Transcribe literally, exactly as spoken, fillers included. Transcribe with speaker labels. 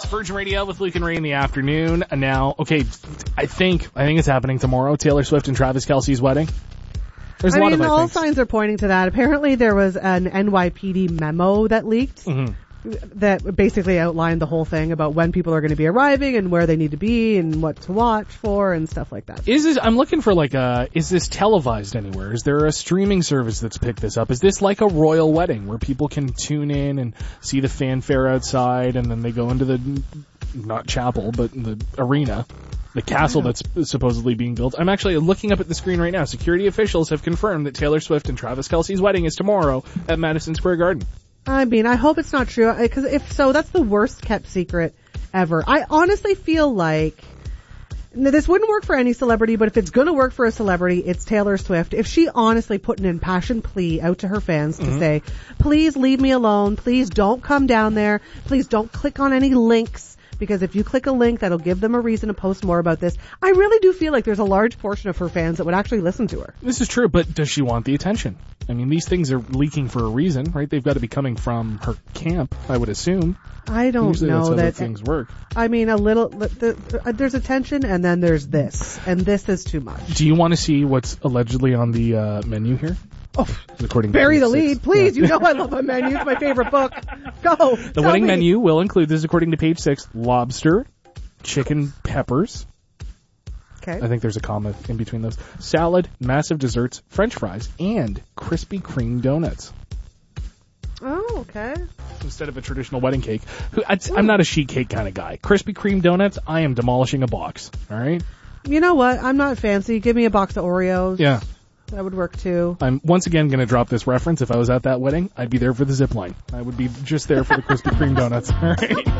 Speaker 1: Virgin Radio with Luke and Ray in the afternoon. And now, okay, I think I think it's happening tomorrow. Taylor Swift and Travis Kelce's wedding. There's
Speaker 2: I
Speaker 1: a lot
Speaker 2: mean,
Speaker 1: of I
Speaker 2: all
Speaker 1: thinks.
Speaker 2: signs are pointing to that. Apparently, there was an N Y P D memo that leaked
Speaker 1: Mm-hmm.
Speaker 2: that basically outlined the whole thing about when people are going to be arriving and where they need to be and what to watch for and stuff like that.
Speaker 1: Is this? I'm looking for like a. Is this televised anywhere? Is there a streaming service that's picked this up? Is this like a royal wedding where people can tune in and see the fanfare outside, and then they go into the not chapel but the arena, the castle that's supposedly being built? I'm actually looking up at the screen right now. Security officials have confirmed that Taylor Swift and Travis Kelce's wedding is tomorrow at Madison Square Garden.
Speaker 2: I mean, I hope it's not true, because if so, that's the worst kept secret ever. I honestly feel like this wouldn't work for any celebrity, but if it's going to work for a celebrity, it's Taylor Swift. If she honestly put an impassioned plea out to her fans mm-hmm. to say, please leave me alone, please don't come down there, please don't click on any links, because if you click a link, that'll give them a reason to post more about this. I really do feel like there's a large portion of her fans that would actually listen to her.
Speaker 1: This is true, but does she want the attention? I mean, these things are leaking for a reason, right? They've got to be coming from her camp, I would assume.
Speaker 2: I don't
Speaker 1: Usually
Speaker 2: know
Speaker 1: that's how
Speaker 2: that
Speaker 1: things work.
Speaker 2: I mean, a little. The, the, there's attention, and then there's this, and this is too much.
Speaker 1: Do you want to see what's allegedly on the uh, menu here?
Speaker 2: Oh,
Speaker 1: according
Speaker 2: bury
Speaker 1: to
Speaker 2: the lead,
Speaker 1: six.
Speaker 2: please.
Speaker 1: Yeah.
Speaker 2: You know I love a menu. It's my favorite book. Go.
Speaker 1: The wedding me. menu will include, this is according to page six, lobster, chicken peppers.
Speaker 2: Okay.
Speaker 1: I think there's a comma in between those. Salad, massive desserts, French fries, and Krispy Kreme donuts.
Speaker 2: Oh, okay.
Speaker 1: Instead of a traditional wedding cake. I'm not a sheet cake kind of guy. Krispy Kreme donuts, I am demolishing a box. All right?
Speaker 2: You know what? I'm not fancy. Give me a box of Oreos.
Speaker 1: Yeah.
Speaker 2: That would work too.
Speaker 1: I'm once again going to drop this reference. If I was at that wedding, I'd be there for the zip line. I would be just there for the Krispy Kreme donuts. All right?